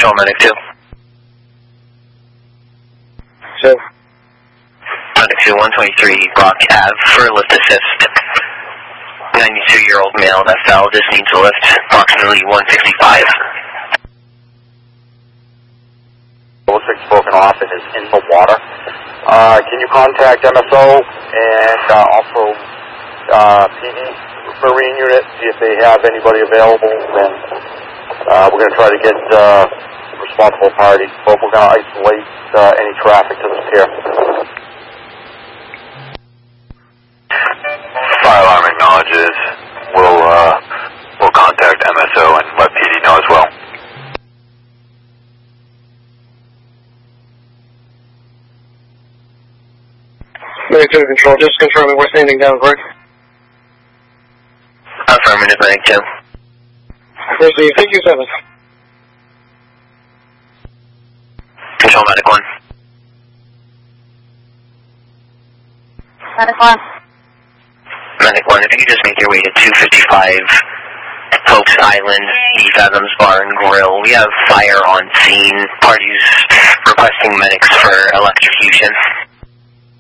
Control Medic 2. So. Medic 2, 123 Brock Ave for lift assist. 92-year-old male that fell, just needs a lift, approximately 165. Looks like it's broken off and is in the water. Can you contact MSO and also PD Marine Unit, see if they have anybody available, and we're going to try to get responsible parties, but we're going to isolate any traffic to this pier. Fire alarm acknowledges. We'll contact MSO and let PD know as well. Medic 2 Control, just confirming we're standing down, correct? Affirmative, Medic 2. Proceed, thank you, 7. Control Medic 1. Medic 1. Medic 1, if you could just make your way to 255 Folks Island, East Adams Bar and Grill. We have fire on scene. Parties requesting medics for electrocution.